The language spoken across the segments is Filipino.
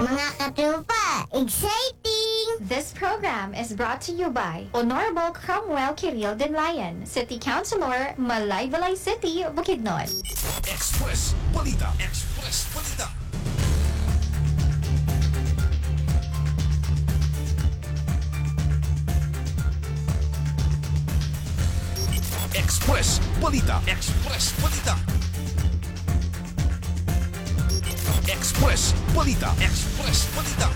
Mga katropa, exciting! This program is brought to you by Honorable Cromwell Kiril Denlayan, City Councilor, Malaybalay City, Bukidnon. Express Balita. Express Balita. Express Balita. Express Balita. Express Balita. Express Balita.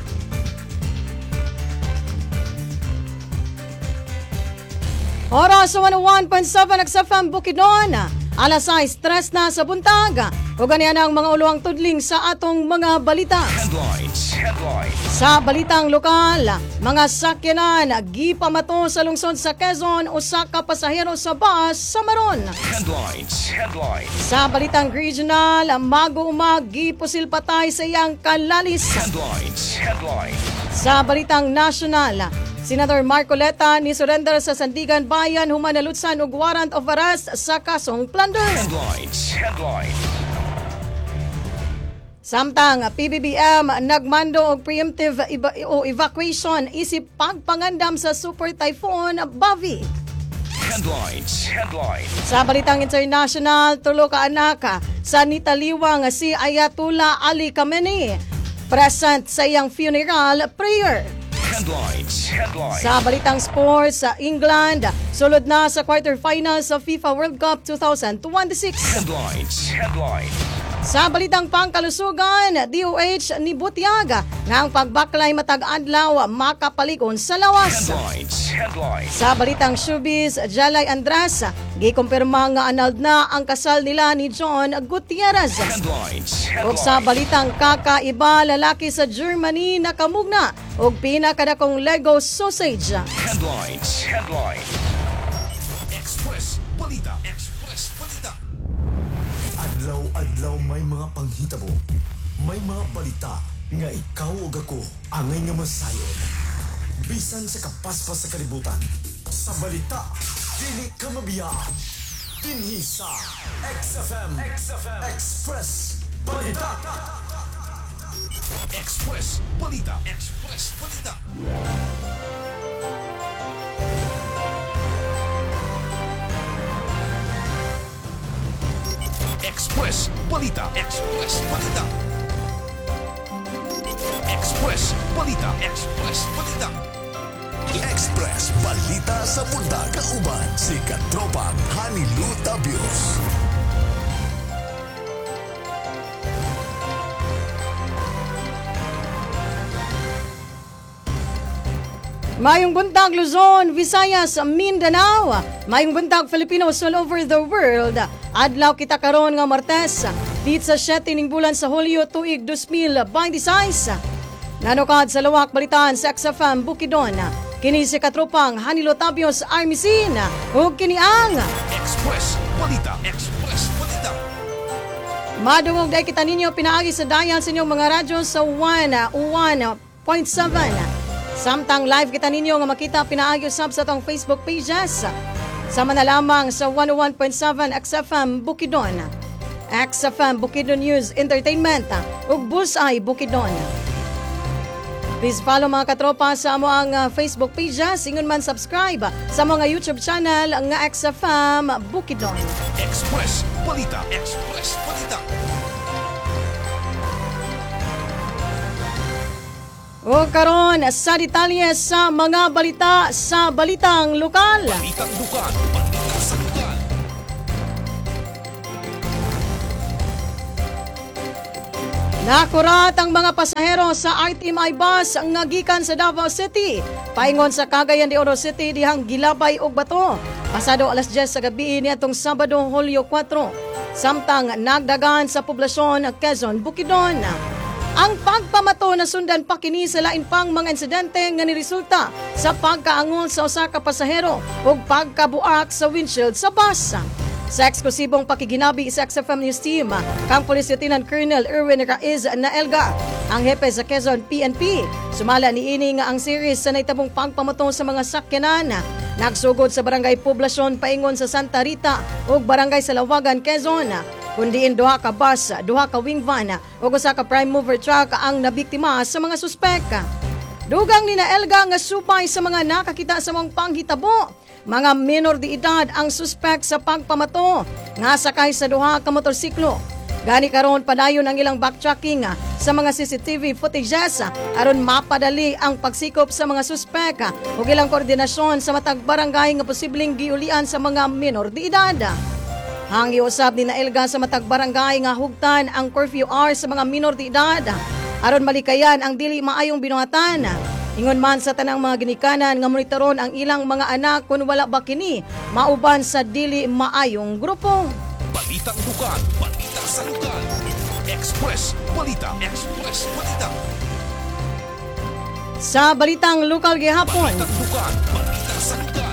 Oras 101.7 XFM Bukidnon. Alas 6:03 na sa buntag. O ganyan ang mga uluang tudling sa atong mga balita. Headlines. Sa balitang lokal, mga sakyanan gipamato sa lungsod sa Quezon usa ka pasahero sa bus sa Maron. Headlines. Sa balitang regional, mag-uumag gipusil patay sa iyang kalalis. Headlines. Sa balitang national, Senador Marcoleta ni surrender sa Sandigan Bayan humanalutsan og warrant of arrest sa kasong plunder. Headlines. Samtang PBBM nagmando og preemptive evacuation isip pagpangandam sa Super Typhoon Bavi. Headlines. Sa balitang international, tulo ka anak sa nitaliwang si Ayatollah Ali Khamenei present sa iyang funeral prayer. Headlines. Sa balitang sports, sa England, sulod na sa quarterfinals sa FIFA World Cup 2026. Headlines. Sa balitang pangkalusugan, DOH ni Butiaga nga ang pagbaklay matag adlaw makapalikon sa lawas. Headlines. Sa balitang showbiz, Jalay Andres, gikumpirma nga annulled na ang kasal nila ni John Gutierrez. Headlines. O sa balitang kakaiba, lalaki sa Germany nakamugna og pinakadakong Lego sausage. Headlines. Express Balita. Adlaw may mga panghitabo. May mga balita nga ikaw ug ako angay nga masayon. Bisan sa kapaspas sa kalibutan. Sa balita, dili ka mabiya. Dinhi sa XFM Express Balita. Express Balita. Express Balita. Express Balita sa buntag kauban si Katropang Hanilu Tabios. Mayong buntag Luzon, Visayas, Mindanao. Mayong buntag Filipinos all over the world. Adlaw kita karon nga Martes, dit sa 7 ning bulan sa Hulyo tuig 2026. Nanukad sa lawak balitaan sa XFM Bukidnon. Kini si Katropang Hanilo Tabios Armisin. Ug kini ang Express Balita. madungog day kita ninyo pinaagi sa dayan sa inyong mga radyo sa 101.7. Samtang live kita ninyo nga makita pinaagi usab sa tong Facebook pages. Sama na lamang sa 101.7 XFM Bukidnon, XFM Bukidnon News Entertainment ug Bullseye Bukidnon. Please follow mga katropa sa amo ang Facebook pages, ingon man subscribe sa mga YouTube channel nga XFM Bukidnon. Express Balita. O karon sa detalye sa mga balita sa balitang lokal. Balitang lukan. Sa lukan. Nakurat ang mga pasahero sa RTMI bus nga gikan sa Davao City. Paingon sa Cagayan de Oro City dihang gilabay og bato. Pasado alas 10 sa gabi niadtong Sabado, Hulyo 4. Samtang nagdagan sa poblasyon Quezon, Bukidnon. Ang pagpamato na sundan pa kini sa lain pang mga insidente nga niresulta sa pagkaangol sa usa ka pasahero ug pagkabuak sa windshield sa bus. Sa eksklusibong pakiginabi sa XFM News Team, kang Police Lieutenant Colonel Erwin Raiz Naelga, ang hepe sa Quezon PNP. Sumala ni ini nga ang series sa naitabong pagpamato sa mga sakyanan Nagsugod sa barangay Poblasyon paingon sa Santa Rita ug barangay Salawagan, Quezon. Kundiin duha ka bus, duha ka wing van ug usa ka prime mover truck ang nabiktima sa mga suspek. Dugang ni Elga nga supay sa mga nakakita sa mga panghitabo. Mga minor de edad ang suspek sa pagpamato nga sakay sa duha ka motorsiklo. Gani karon padayon ang ilang backtracking sa mga CCTV footages aron mapadali ang pagsikop sa mga suspek ug ilang koordinasyon sa matag barangay nga posibleng giulian sa mga minor de edad. Ang giusab ni Elga sa matag barangay nga hugtan ang curfew hours sa mga minor de edad aron malikayan ang dili maayong binuhatan. Ingon man sa tanang mga ginikanan nga monitoron ang ilang mga anak kung wala ba kini mauban sa dili maayong grupo. Balitang dukan, balita sa lugar. Express Balita. Express Balita. Sa balitang lokal gihapon, Balitang dukan, balita sa lugar.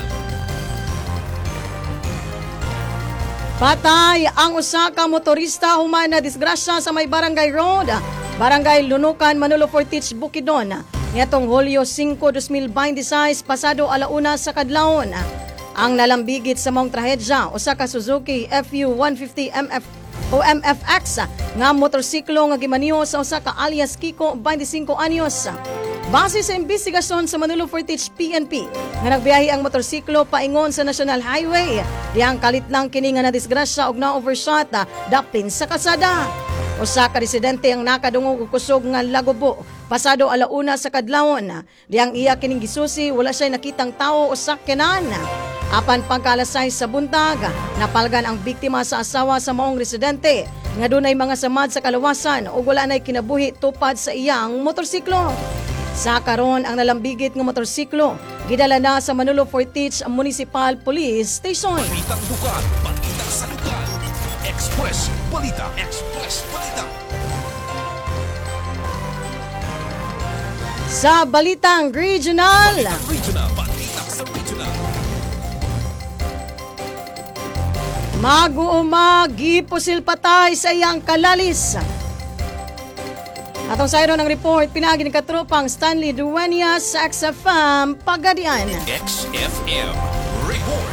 patay ang usa ka motorista human na disgrasya sa may Barangay Road, Barangay Lunukan, Manolo Fortich, Bukidnon. Nitong Hulyo 5, 2026 pasado alauna sa kadlawon. Ang nalambigit sa maong trahedya usa ka Suzuki FU150 MFX nga motorsiklo nga gimaniho sa usa ka alias Kiko 25 anyos. Base sa investigasyon sa Manolo Fortich PNP nga nagbiyahe ang motorsiklo paingon sa National Highway, diyang kalit lang kini nga nadisgrasya og na-overshot dapin sa kasada. Usa ka residente ang nakadungog og kusog nga lagubo pasado alauna sa kadlawon. Diyang iya kining gisusi wala siya nakitang tao o sakyanan. Apan pagkalasay sa buntag, napalgan ang biktima sa asawa sa maong residente nga dunay mga samad sa kalawasan ug wala nay kinabuhi tupad sa iyang motorsiklo. Sa karon ang nalambigit nga motorsiklo gidala na sa Manolo Fortich Municipal Police Station. Balitang dukan, balita sa lugar. Express Balita. Express Balita. Sa balitang regional, Regional, balita sa regional. mag-uuma gipusil patay sa iyang kalalis. Atong sayro ng report, pinagi ni katropang Stanley Dueñas sa XFM Pagadian. XFM Report.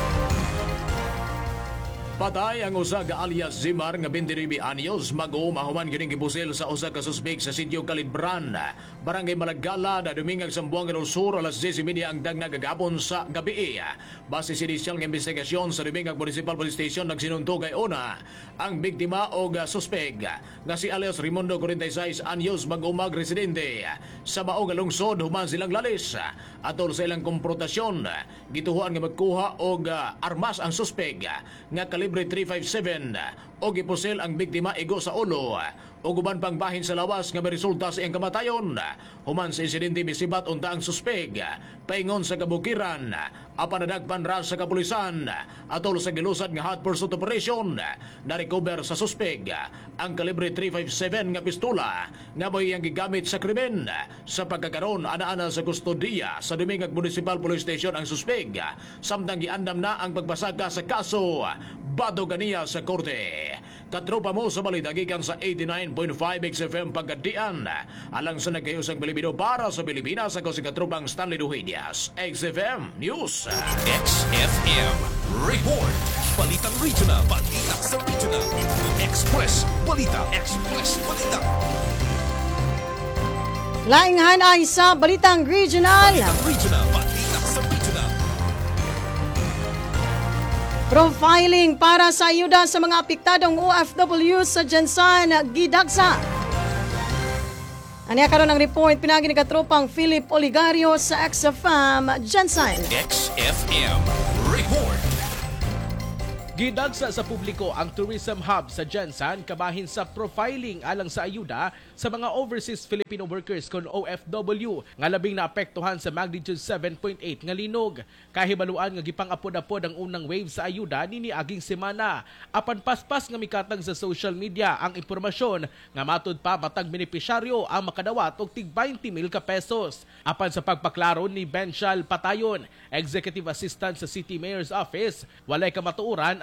Patay ang usa ka alias Zimar nga 29 anyos mag-uumahuman kining gibusil sa usa ka suspek sa Sitio Calidbran, Barangay Malagala na Dumingag Sambuanga del Sur alas 10:30 ang dagna gagapon sa gabi. Base sa inisyal nga investigasyon sa Dumingag Municipal Police Station nagsinuntog kay una ang biktima o suspek nga si alias Raimundo 46 anyos mag-umag residente sa maong lungsod human silang lalis. Atol sa ilang komprontasyon gituhuan nga magkuha og armas ang suspek nga kalibre .357 o gipusil ang biktima igo sa ulo o guban pang bahin sa lawas nga resulta sa iyang kamatayon. Human sa insidente misibat unta ang suspek paingon sa kabukiran apan nadagpan ra sa kapulisan atol sa gilusad nga hot pursuit operation na recover sa suspek ang kalibre .357 nga pistola nga may iyang gigamit sa krimen. Sa pagkakaroon ana-ana sa kustodiya sa Dumingag Municipal Police Station ang suspek samtang giandam na ang pagbasaka sa kaso bado ganiya sa korte. Katropa mo sa balita gikan sa 89.5 XFM Pagadian alang sa nagkayusang Pilipino para sa Pilipinas. Ako si katropang Stanley Dueñas, XFM News. XFM Report. Balitang regional, balita sa regional. Express Balita. Express Balita. Lainghan ay sa balitang regional. Balitang regional, balita sa regional. Profiling para sa ayuda sa mga apektadong OFW sa Jensan gidagsa. Aniya karon ang report pinagi ni katropang Philip Oligario sa XFM Jensan. XFM Report. Gidagsa sa publiko ang tourism hub sa Jensan kabahin sa profiling alang sa ayuda sa mga overseas Filipino workers kon OFW nga labing naapektuhan sa magnitude 7.8 nga linog. Kahibaluan nga gipang-apod-apod ang unang wave sa ayuda nini aging semana. Apan paspas nga mikatang sa social media ang impormasyon nga matud pa matag benepisyaryo ang makadawat og tig 20,000 ka pesos. Apan sa pagpaklaro ni Benchal Patayon, Executive Assistant sa City Mayor's Office, walay kamatuoran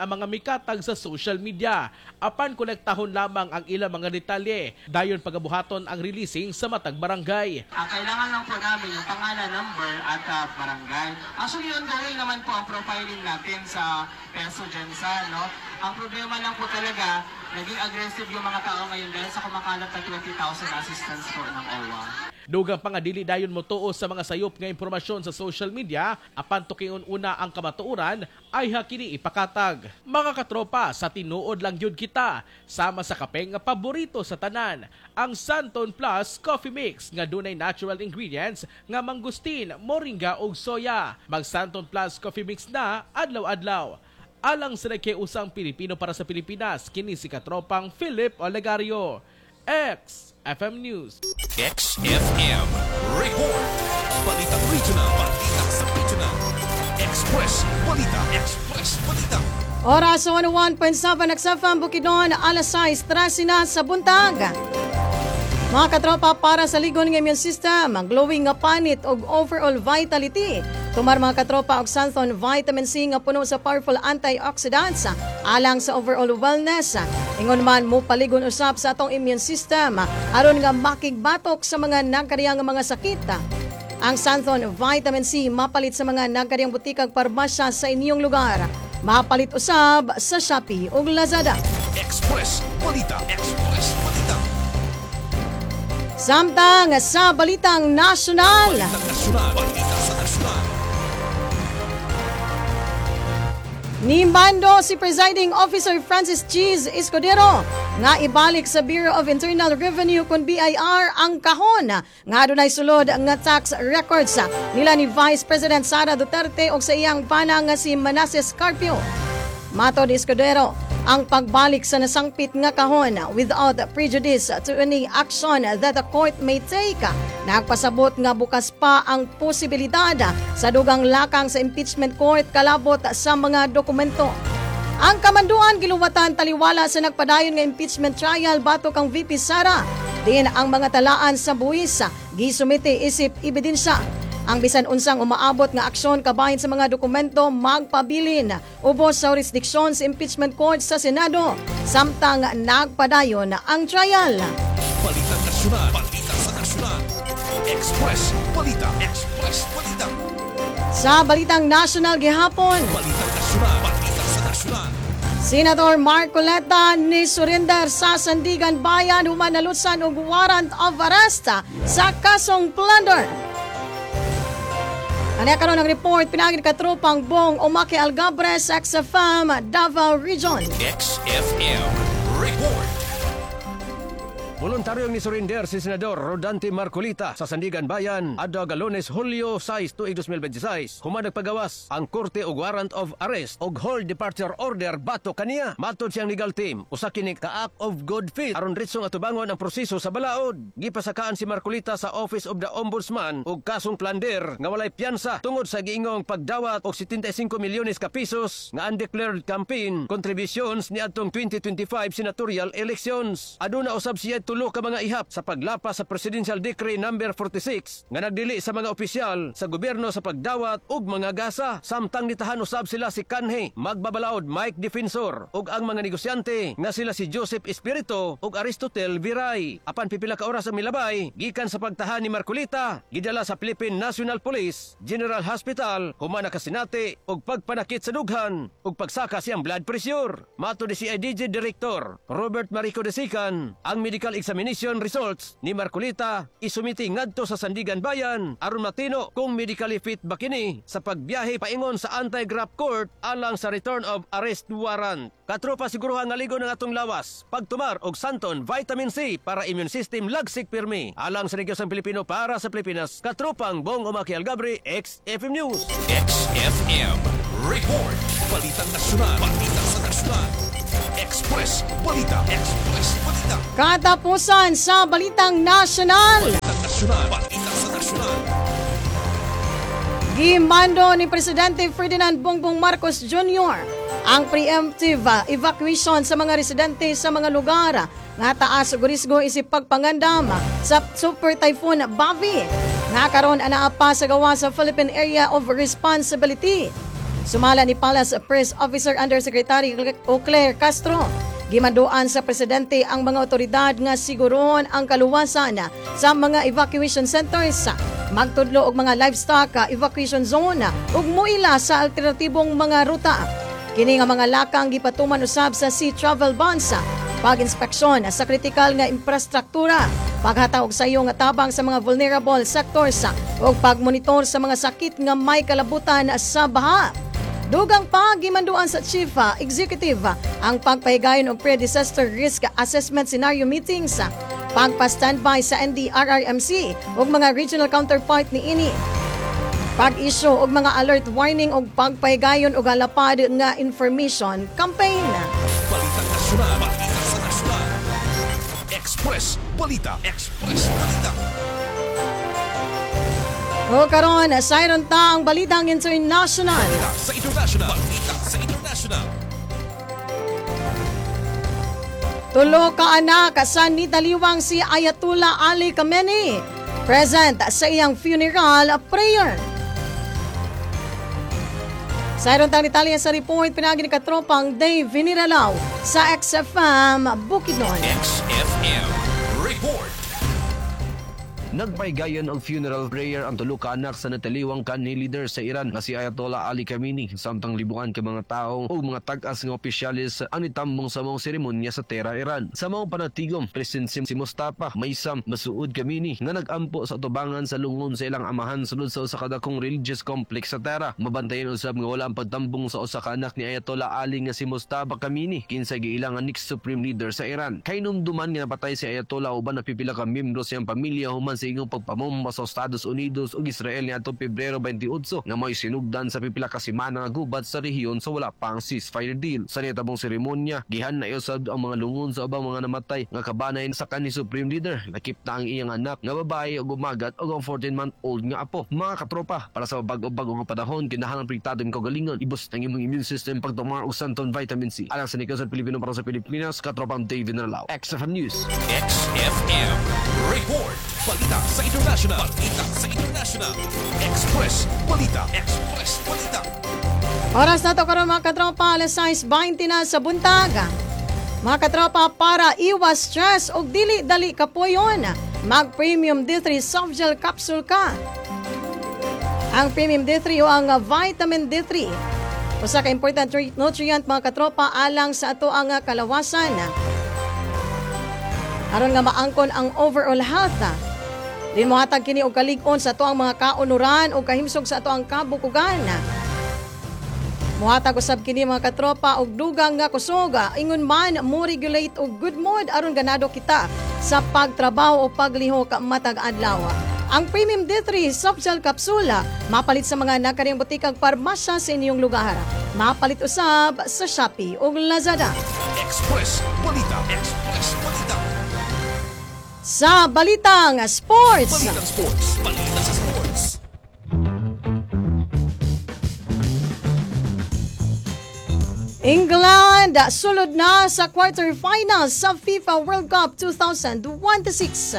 ang mga mikatag sa social media. Apan kolektahon lamang ang ilang mga detalye. Dayon pagabuhaton ang releasing sa matag barangay. Ang kailangan lang po namin yung pangalan, number at barangay. Actually, ongoing naman po ang profiling natin sa Peso Gensan, no? Ang problema lang po talaga, naging aggressive yung mga tao ngayon dahil sa kumakalat na 20,000 assistance po ng OWA. Dugang pangadili dayon mo tuo sa mga sayop nga impormasyon sa social media, apan tukiun una ang kamatuoran ay hakini ipakatag. Mga katropa, sa tinuod lang yun kita, sama sa kape nga paborito sa tanan, ang Santon Plus Coffee Mix nga dunay natural ingredients nga mangustin, moringa ug soya. Mag Santon Plus Coffee Mix na adlaw-adlaw. Alang sa nagkiusang Pilipino para sa Pilipinas, kini si katropang Philip Olegario. XFM News. XFM Report. Balita Regional. Balita sa Regional. Express Balita. Express Balita. Oras 101.7 XFM Bukidnon, alas 6:13 na sa buntag. Mga katropa, para sa ligon ng immune system, ang glowing nga panit og overall vitality. Tumar mga katropa og Santon Vitamin C nga puno sa powerful antioxidants alang sa overall wellness. Ingon man mo paligon usab sa atong immune system aron nga makigbatok sa mga nagkariyang mga sakit. Ang Santon Vitamin C mapalit sa mga nagkariyang butikag parmasya sa inyong lugar. Mapalit usab sa Shopee ug Lazada. Express Balita. Express Balita. Samtang sa balitang nasyonal. Balita Nasyonal. Balita sa Nasyonal. Nimando si Presiding Officer Francis Cheese Escudero nga ibalik sa Bureau of Internal Revenue kun BIR ang kahon nga adunay sulod nga tax records nila ni Vice President Sara Duterte o sa iyang pana nga si Manasseh Carpio. Matod Escudero, ang pagbalik sa nasangpit nga kahon without prejudice to any action that the court may take. Nagpasabot nga bukas pa ang posibilidad sa dugang lakang sa impeachment court kalabot sa mga dokumento. Ang kamanduan giluwatan taliwala sa nagpadayon nga impeachment trial batok ang VP Sara. Din ang mga talaan sa buwis gisumite isip ebidensya. Ang bisan unsang umaabot nga aksyon kabahin sa mga dokumento magpabilin ubos sa jurisdiksyon sa impeachment court sa Senado samtang nagpadayon ang trial. Balita Nasyonal. Balita sa Nasyonal. Express Balita. Express Balita. Sa balitang nasyonal gihapon, Balita Nasyonal. Balita sa Nasyonal. Senator Marcoleta ni surrender sa Sandigan Bayan human nalutsan og warrant of arrest sa kasong plunder. Ano karon ang report pinagin katropang Bong Omake Algabre sa XFM Davao Region. XFM Report. Voluntaryong ni surrender si Senador Rodante Marcolita sa Sandigan Bayan adto Lunes Hulyo 6, 2026. Human nagpagawas ang korte og warrant of arrest og hold departure order batok kaniya. Matod siyang legal team, usa kini ka act of good faith aron ritsong atubangon ang proseso sa balaod. Gipasakaan si Marcolita sa Office of the Ombudsman og kasong plunder nga walay piyansa tungod sa giingong pagdawat og 75 milyones ka pesos nga undeclared campaign contributions ni adtong 2025 senatorial elections. Aduna usab siya tulo ka mga ihap sa paglapas sa Presidential Decree No. 46 nga nagdili sa mga opisyal sa gobyerno sa pagdawat og mga gasa. Samtang nitahan usab sila si Kanhe Magbabalaod Mike Defensor ug ang mga negosyante nga sila si Joseph Espirito ug Aristotel Viray. Apan pipila ka oras ang milabay gikan sa pagtahan ni Marcolita, gidala sa Philippine National Police General Hospital human nakasinati og pagpanakit sa dughan ug pagsaka siyang blood pressure. Mato ni CIDG Director Robert Marico Desican, ang medical examination results ni Marcolita isumiti ngadto sa Sandigan Bayan aron matino kung medically fit ba kini sa pagbiyahe paingon sa anti-graft court alang sa return of arrest warrant. Katropa siguruhan nga ligo ng atong lawas, pagtumar og Santon Vitamin C para immune system lagsik pirmi. Alang sa Negosyong Pilipino para sa Pilipinas, katropang Bong Omake Algabre, XFM News. XFM Report. Balitang Nasyonal. Balita sa Nasyonal. Express Balita. Express Balita. Katapusan sa balitang nasyonal. Balitang Nasyonal. Balita sa Nasyonal. Gimando ni Presidente Ferdinand Bongbong Marcos Jr. ang preemptive evacuation sa mga residente sa mga lugar nga taas og risgo isip pagpangandam sa Super Typhoon Bavi nga karon anaa pa sa gawa sa Philippine Area of Responsibility. Sumala ni Palace Press Officer Undersecretary Claire Castro. Gimanduan sa presidente ang mga otoridad nga siguron ang kaluwasan sa mga evacuation centers, magtudlo og mga livestock evacuation zone ug muila sa alternatibong mga ruta. Kini nga mga lakang gipatuman usab sa Sea Travel Bonds, pag-inspeksyon sa kritikal nga infrastruktura, paghatag og sayo nga tabang sa mga vulnerable sectors ug pagmonitor sa mga sakit nga may kalabutan sa baha. Dugang pa gimanduan sa Chief Executive ang pagpahigayon og pre-disaster risk assessment scenario meetings, pagpa-standby sa NDRRMC ug mga regional counterpart ni ini, pag-issue og mga alert warning ug pagpahigayon og halapad nga information campaign. Balita Nasyonal. Balita sa Nasyonal. Express Balita. Express Balita. O karon sayron ta ang balitang international. Balita sa international. Balita sa international. Tulo ka anak sa nitaliwang si Ayatollah Ali Khamenei, present sa iyang funeral prayer. Sayron tang detalye sa report pinagi ni katropang Dave Viniralaw sa XFM Bukidnon. XFM Report. Nagpaygayon og funeral prayer ang tulo ka anak sa nataliwang kanhi leader sa Iran nga si Ayatollah Ali Khamenei, samtang libuan ka mga tawo o mga tag-as nga opisyalis ang nitambong sa mga seremonya sa Tehran, Iran. Sa mga panatigom, President si Mustafa Maysam Masoud Khamenei nga nag-ampo sa tubangan sa lungon sa ilang amahan sulod sa usa ka dakong religious complex sa Tehran. Mabantayan usab nga wala ang pagtambong sa usa ka anak ni Ayatollah Ali nga si Mustafa Khamenei, kinsa giilang ang next supreme leader sa Iran. Kay numduman nga napatay si Ayatollah uban na pipila ka miyembro sa iyang pamilya human sa ingong pagpamomba sa Estados Unidos ug Israel niadtong Pebrero 28 nga may sinugdan sa pipila ka semana nga gubat sa rehiyon sa wala pang ceasefire deal. Sa nitabong seremonya, gihan na usab ang mga lungon sa ubang mga namatay nga kabanay sa kanhi supreme leader. Nakip na ang iyang anak nga babae ug umagat ug ang 14-month-old nga apo. Mga katropa, para sa bago-bago nga panahon kinahanglan protektado ang kaugalingon, ibus ang imong immune system pagtumar og santon vitamin C. Alang sa Nikasan Pilipino para sa Pilipinas, katropang David Nalao. XFM News. XFM Report. Balita sa international. Balita sa international. Express Balita. Express Balita. Oras na to karon mga katropa, alas 6:20 na sa buntag. Mga katropa, para iwas stress o dili-dali kapoyon, mag-Premium D3 Soft Gel Capsule ka. Ang Premium D3 o ang Vitamin D3, usa ka important nutrient mga katropa alang sa ato ang kalawasan. Aron nga maangkon ang overall health. Din mohatag kini og kalig-on sa ato ang mga kaunuran o kahimsog sa ato ang kabukugan. Mohatag usab kini mga katropa og dugang nga kusog, ingon man mo regulate og good mood aron ganado kita sa pagtrabaho o paglihok matag adlaw. Ang Premium D3 Soft Gel Capsule mapalit sa mga nakariyang butikang parmasya sa inyong lugar. Mapalit usab sa Shopee o Lazada. Express Balita. Express Balita. Sa Balitang Sports. Balitang Sports. Balita sa Sports. England sulod na sa quarterfinals sa FIFA World Cup 2026.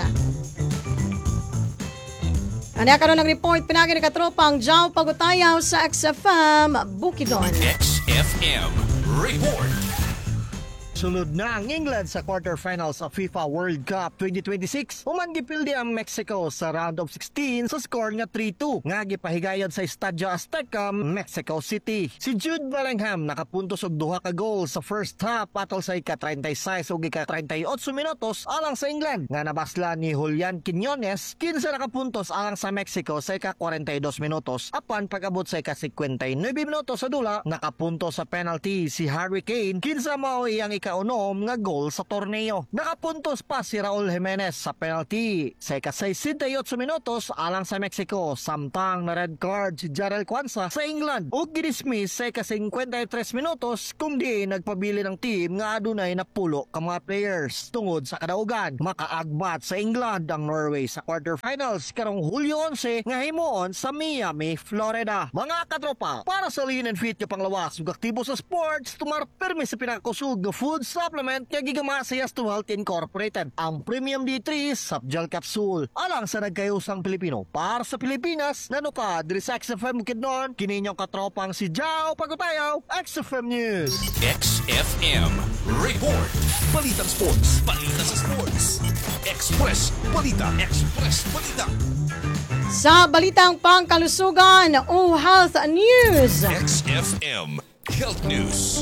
Ano karon ang report pinagi ni katropang Jao Pagutayaw sa XFM Bukidnon. XFM Report. Sulod na ang England sa quarterfinals of FIFA World Cup 2026. Human gipildi ang Mexico sa round of 16 sa score nga 3-2 nga gipahigayon sa Estadio Azteca, Mexico City. Si Jude Bellingham nakapuntos og duha ka goal sa first half atol sa ika-36 ug ika-38 minutos alang sa England nga nabasla ni Julian Quiñones, kinsa nakapuntos alang sa Mexico sa ika-42 minutos. Apan pag-abot sa ika-59 minutos sa dula, nakapuntos sa penalty si Harry Kane, kinsa mao iyang kaunom nga goal sa torneo. Nakapuntos pa si Raul Jimenez sa penalty sa ika-68 minutos alang sa Mexico, samtang na red card si Jarrell Quansah sa England ug gidismiss sa ika-53 minutos kung di nagpabili ng team nga adunay napulo ka mga players. Tungod sa kadaugan, makaagbat sa England ang Norway sa quarterfinals karong Hulyo 11 nga himuon sa Miami, Florida. Mga katropa, para sa lean and fit nga panglawas ug aktibo sa sports, tumar permi sa pinakakusog nga food food supplement kay gigamasayas to Health Incorporated. Ang Premium D3 Subgel Capsule. Alang sa nagkayusang Pilipino para sa Pilipinas, nanukad diri sa XFM Bukidnon, kininyong katropang si Jao Pagutayaw, XFM News. XFM Report. Balitang Sports. Balita sa Sports. Express Balita. Express Balita. Sa balitang pangkalusugan o Health News. XFM Health News.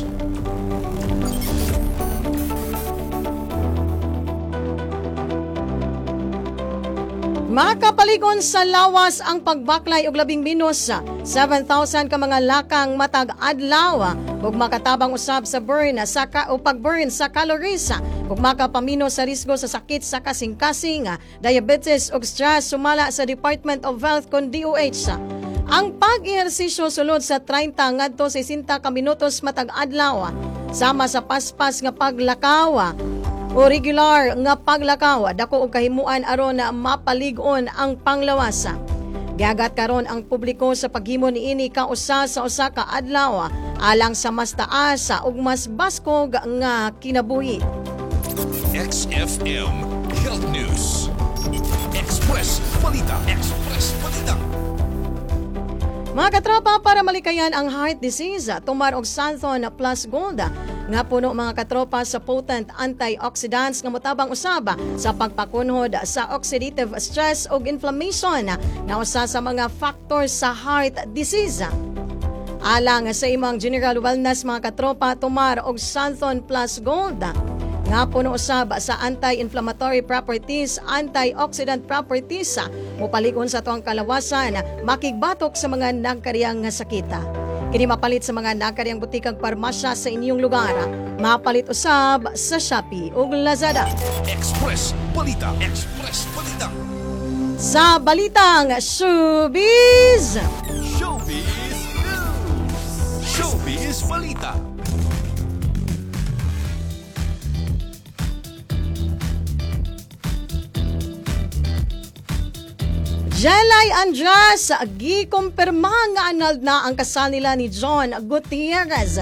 Makapaligon sa lawas ang pagbaklay og labing minus 7,000 ka mga lakang matag adlaw ug makatabang usab sa burn sa pag-burn sa calories ug makapamino sa risgo sa sakit sa kasing-kasing, diabetes ug stress sumala sa Department of Health kon DOH. Ang pag-ehersisyo sulod sa 30 ngadto sa 60 ka minutos matag adlaw sama sa paspas nga paglakaw o regular nga paglakaw dako og kahimuan aron na mapalig-on ang panglawasa. Giagat karon ang publiko sa paghimo niini ka usa sa usa ka adlaw alang sa mas taas ug mas baskog nga kinabuhi. XFM Health News. Express Balita. Express Balita. Mga katropa, para malikayan ang heart disease, tumar og Santhon Plus Gold nga puno mga katropa sa potent antioxidants nga motabang usab sa pagpakunhod sa oxidative stress ug inflammation nga usa sa mga factors sa heart disease. Alang sa imong general wellness mga katropa, tumar og Santhon Plus Gold nga puno usab sa anti-inflammatory properties, antioxidant properties, mopalig-on sa tuang kalawasan, makigbatok sa mga nagkariyang nga sakita. Kini mapalit sa mga nagkariyang butikang parmasya sa inyong lugar, mapalit usab sa Shopee ug Lazada. Express Balita. Express Balita. Sa balitang Showbiz. Showbiz News. Showbiz Balita. Jelay Andres, gikumpirma nga annulled na ang kasal nila ni John Gutierrez.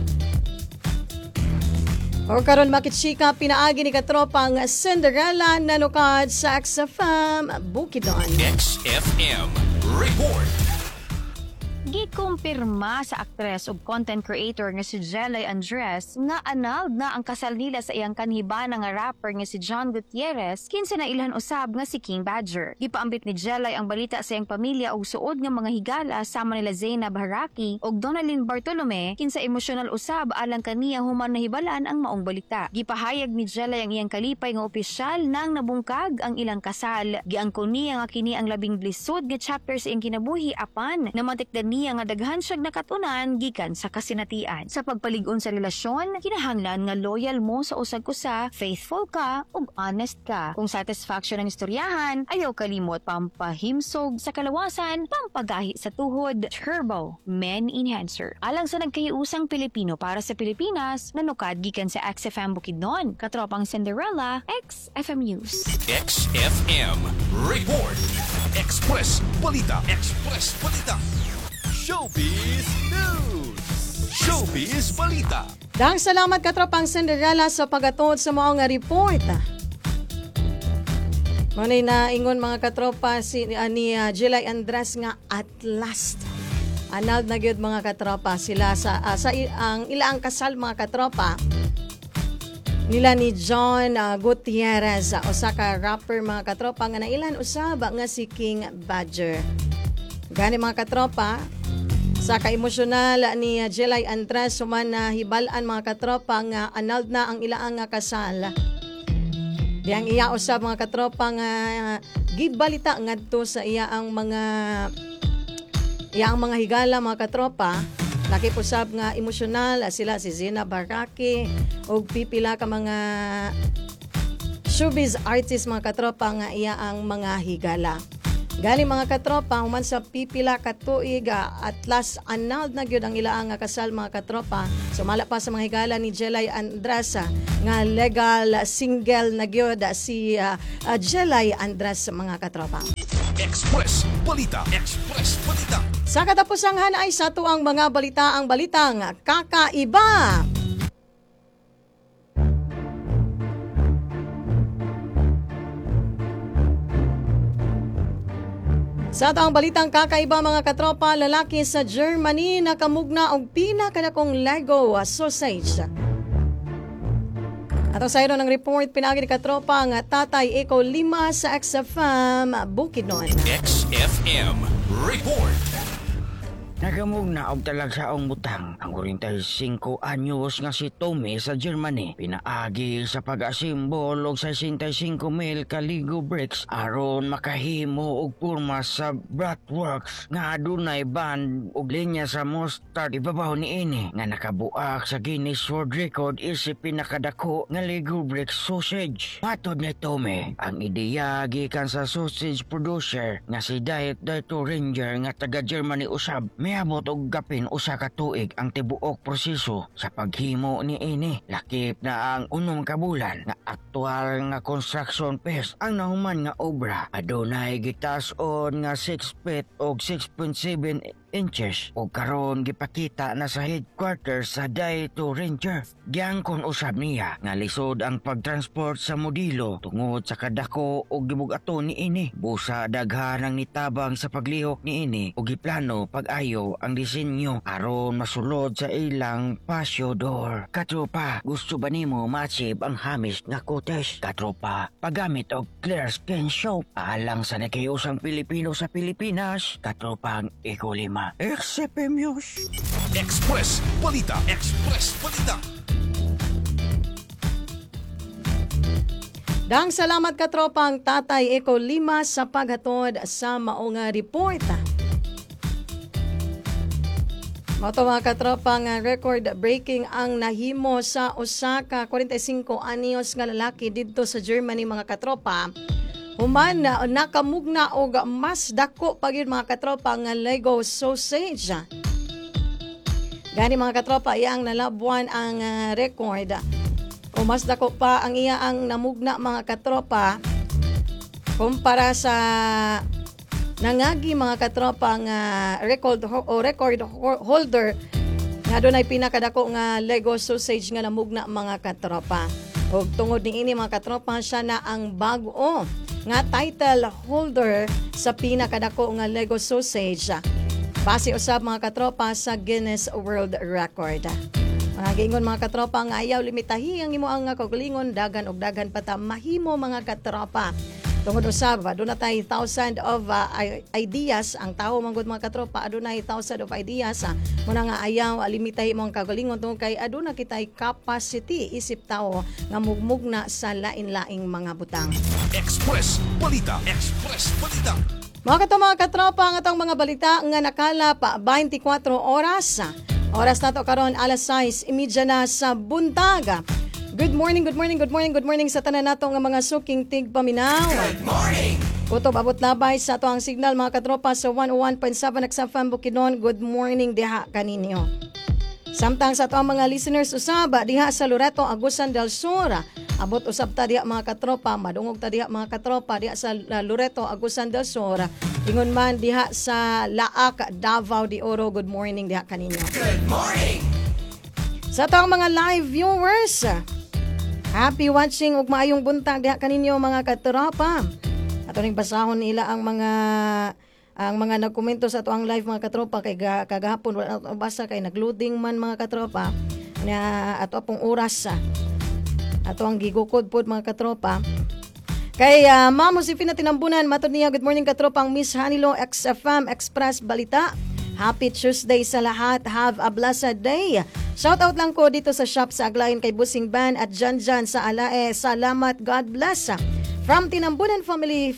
O karon makitsika pinaagi ni katropang Cinderella nanukad sa XFM Bukidnon. XFM Report. Gikumpirma sa aktres ug content creator nga si Jelay Andres nga annulled na ang kasal nila sa iyang kanhibana nga rapper nga si John Gutierrez kinsa na ilhan usab nga si King Badger. Gipaambit ni Jelay ang balita sa iyang pamilya ug suod nga mga higala sama nila Zainab Haraki ug Donalyn Bartolome kinsa emosyonal usab alang kaniya human nahibalan ang maong balita. Gipahayag ni Jelay ang iyang kalipay nga opisyal nang nabungkag ang ilang kasal. Giangkon niya nga kini ang labing blisod nga chapter sa iyang kinabuhi apan namantikdan niya nga daghan siyang nakatunan gikan sa kasinatian. Sa pagpalig-on sa relasyon, kinahanglan nga loyal mo sa usag kusa, faithful ka ug honest ka. Kung satisfaction ang istoryahan, ayaw kalimot pampahimsog sa kalawasan, pampagahi sa tuhod. Turbo Men Enhancer. Alang sa nagkayusang Pilipino para sa Pilipinas, nanukad gikan sa XFM Bukidnon. Katropang Cinderella, XFM News. XFM Report. Express Balita. Express Balita. Showbiz News. Showbiz Balita. Dang salamat katropang Cinderella sa pagatod sa maong nga report. Manay na ingon mga katropa ni Jelay Andres nga at last. Annulled na gyud mga katropa sila sa ang ilang kasal mga katropa nila ni John Gutierrez, usa ka rapper mga katropa nga nailan usab nga si King Badger. Gani mga katropa, sa ka-emosyonal ni Jelay Andres human na hibalan mga katropa nga annulled na ang ilaang nga kasal. Diyang iya usab mga katropa nga gibalita ngadto sa iyaang mga higala mga katropa. Nakipusab nga emosyonal sila si Zainab Haraki ug pipila ka mga showbiz artist mga katropa nga iyaang mga higala. Gali mga katropa, human sa pipila ka tuig at last annulled na gyud ang ilaang nga kasal mga katropa. Sumala pa sa mga higala ni Jelay Andres nga legal single na gyud si Jelay Andres mga katropa. Express Balita. Express Balita. Sa katapusang hanay sa tuang mga balita ang balitang kakaiba. Sa ato ang balitang kakaiba mga katropa, lalaki sa Germany nakamugna og pinakadakong Lego sausage. Ato sa iro ng report pinagi ni katropa nga Tatay Eco 5 sa XFM Bukidnon. XFM Report. Nagamugna og talagsaong butang ang 45 anyos nga si Tommy sa Germany. Pinaagi sa pag-asimbol og 65,000 ka Lego bricks aron makahimo og porma sa Bratworks nga adunay band og linya sa mustard ibabaw niini nga nakabuak sa Guinness World Record isip pinakadako nga Lego bricks sausage. Matod ni Tommy, ang ideya gikan sa sausage producer nga si Diet Dito Ranger nga taga Germany usab. Miabot og gapin usa ka tuig ang tibuok proseso sa paghimo ni ini. Lakip na ang 6 ka bulan nga aktual nga construction phase ang nahuman nga obra. Adunay gitas-on nga 6 feet og 6.7 inches o karon gipakita na sa headquarters sa Daito Ranger. Giangkon usab niya nga lisod ang pagtransport sa modelo tungod sa kadako og gibugaton ni ini. Busa daghan ang nitabang sa paglihok ni ini o giplano pag-ayo ang disenyo aron masulod sa ilang patio door. Katropa, gusto ba nimo ma-achieve ang hamis nga kotes? Katropa, paggamit og clear skin soap alang sa nakiusang Pilipino sa Pilipinas. Katropang Eco 5. XFMews. Express Balita. Express Balita. Dang salamat katropang Tatay Eco 5 sa paghatod sa maong report. Mato mga katropang record-breaking ang nahimo sa Osaka 45 anyos nga lalaki didto sa Germany mga katropa. Human na nakamugna og mas dako pa gyud mga katropa nga Lego sausage. Gani mga katropa iyang nalabuan ang record. O mas dako pa ang iya ang namugna mga katropa kumpara sa nangagi mga katropa nga record holder nga dunay pinakadako nga Lego sausage nga namugna mga katropa. Og tungod ni ini mga katropa siya na ang bag-o nga title holder sa pinakadako nga Lego sausage. Base usab mga katropa sa Guinness World Record. Mga giingon mga katropa nga ayaw limitahi ang imo ang kaugalingon dagan og dagan pata mahimo mga katropa. Tungod usab adunay 1,000 of ideas ang tawo manggod mga katropa adunay 1,000 of ideas muna nga ayaw limitahi mo ang kaugalingon tungod kay aduna kitay capacity isip tawo nga mugmugna sa lain-laing mga butang. Express Balita. Express Balita. Mga katropa ang atong mga balita nga nakalap 24 oras. Oras nato karon alas 6:30 na sa buntag. Good morning sa tanan nato nga mga suking tigpaminaw. Good morning. Kutob abot labay sa ato ang signal mga katropa sa 101.7 XFM Bukidnon. Good morning diha kaninyo. Samtang sa ato ang mga listeners usab diha sa Loreto, Agusan del Sur. Abot usab ta diha mga katropa, madungog ta diha mga katropa diha sa Loreto, Agusan del Sur. Ingon man diha sa Laak, Davao de Oro. Good morning diha kaninyo. Good morning. Sa ato ang mga live viewers, happy watching ug maayong buntag diha kaninyo mga katropa. Ato ning basahon nila ang mga nagkomento sa ato ang live mga katropa kay kagahapon wala basa kay nagloading man mga katropa na ato pong oras ato ang gigukod pod mga katropa. Kay Ma'am Josefina Tinambunan matod niya good morning katropa ang Miss Hanilo XFM Express Balita. Happy Tuesday sa lahat. Have a blessed day. Shout out lang ko dito sa shop sa Aglayan kay Busing Ban at Janjan sa Alae. Salamat. God bless. From Tinambunan family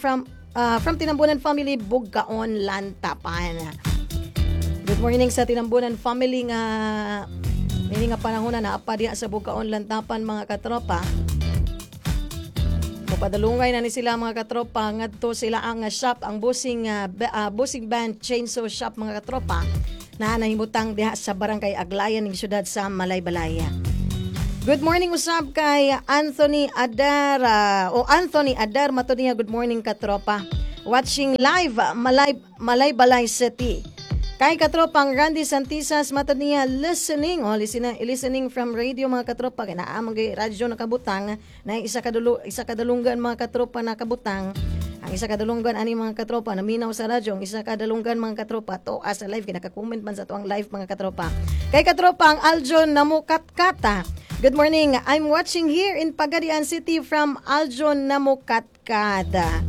Bugkaon Lantapan. Good morning sa Tinambunan family nga nini nga panahon na apa diha sa Bugkaon Lantapan mga katropa. Padalungay na ni sila mga katropa ngadto sila ang shop ang Busing Band Chainsaw Shop mga katropa na nahimutang diha sa barangay Aglayan ning syudad sa Malaybalaya. Good morning usab kay Anthony Adar mato niya good morning katropa. Watching live Malaybalay City. Kay katropang Randy Santisas matod niya listening from radio mga katropa kay naa mga radyo nakabutang na isa kadalunggan mga katropa nakabutang Ang isa kadalunggan ani mga katropa naminaw sa radyo, ang isa kadalunggan mga katropa to sa live kinaka-comment man sa to ang live mga katropa. Kay katropa ang Aljon Namukatkata. Good morning. I'm watching here in Pagadian City from Aljon Namukatkata.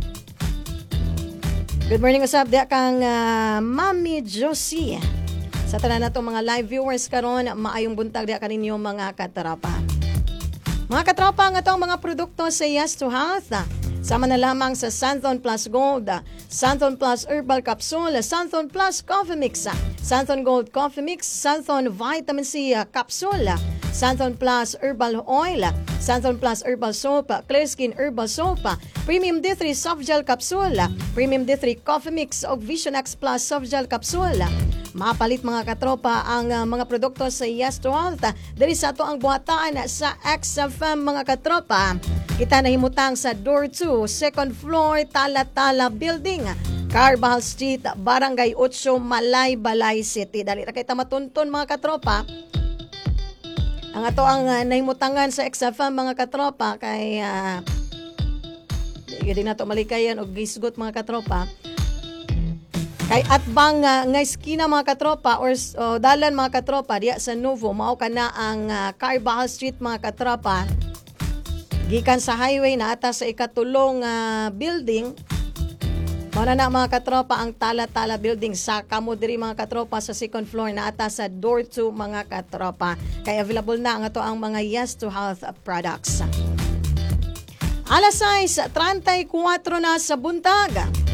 Good morning usab diha kang Mami Josie. Sa tanan nato mga live viewers karon, maayong buntag diha kaninyo mga katropa. Mga katropa, ang atong mga produkto sa Yes to Health. Sama na lamang sa Santhon Plus Gold, Santhon Plus Herbal Capsule, Santhon Plus Coffee Mix, Santhon Gold Coffee Mix, Santhon Vitamin C Capsule, Santhon Plus Herbal Oil, Santhon Plus Herbal Soap, Clear Skin Herbal Soap, Premium D3 Soft Gel Capsule, Premium D3 Coffee Mix o Vision X Plus Soft Gel Capsule. Mapalit mga katropa ang mga produkto sa Yes to Health. Dali sa ito ang buhataan sa XFM mga katropa. Kita na himutang sa Door 2, second floor, Tala-Tala Building, Carbajal Street, Barangay 8, Malay-Balay City. Dali na kita matunton mga katropa. Ang ato ang nahimutangan sa XFM mga katropa kay yun din na ito malikayan o gisgot mga katropa. Kay atbang nga eskina mga katropa or dalan mga katropa diya sa Novo, mao kana ang Carbajal Street mga katropa. Gikan sa highway na ata sa ikatulong building. Mao na mga katropa ang Tala-Tala Building sa kamo diri mga katropa sa second floor na ata sa Door 2 mga katropa. Kay available na ang ato ang mga Yes to Health products. Alas 6:34 na sa buntag.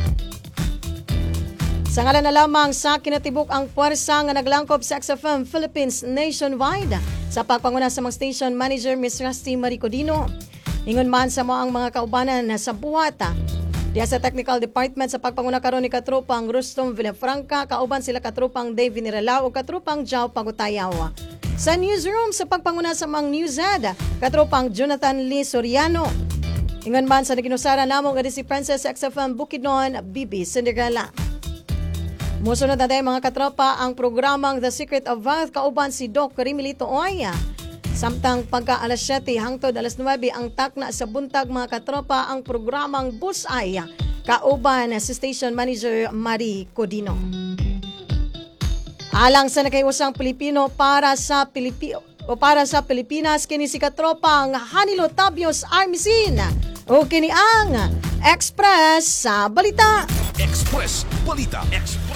Sa ngalan na lamang sa kinatibuk ang puwersa nga naglangkob sa XFM Philippines nationwide sa pagpanguna sa mga station manager Ms. Rusty Maricodino. Ingon man sa ang mga kaubanan sa buhata. Diya sa technical department sa pagpanguna karon ni katropang Rustom Villafranca, kauban sila katropang Dave Niralao o katropang Jao Pagutayaw. Sa newsroom sa pagpanguna sa mga newshead, katropang Jonathan Lee Soriano. Ingon man sa naginusara namong nga si Princess XFM Bukidnon, Bibi Cinderella. Musunod na tayo mga katropa ang programang The Secret of Wealth kauban si Doc Rimilito Oya. Samtang pagka alas 7 hangtod alas 9 ang takna sa buntag mga katropa ang programang Bullseye kauban si Station Manager Marie Codino. Alang sa nakayusang Pilipino para sa Pilipinas kini si katropang Hanilo Tabios Armisin o kini ang Express sa Balita. Express Balita.